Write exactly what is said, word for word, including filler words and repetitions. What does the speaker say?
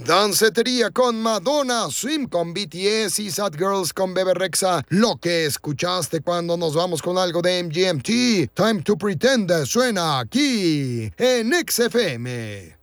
Dancetería con Madonna, Swim con B T S y Sad Girls con Bebe Rexha. Lo que escuchaste cuando nos vamos con algo de M G M T. Time to Pretend suena aquí en X F M.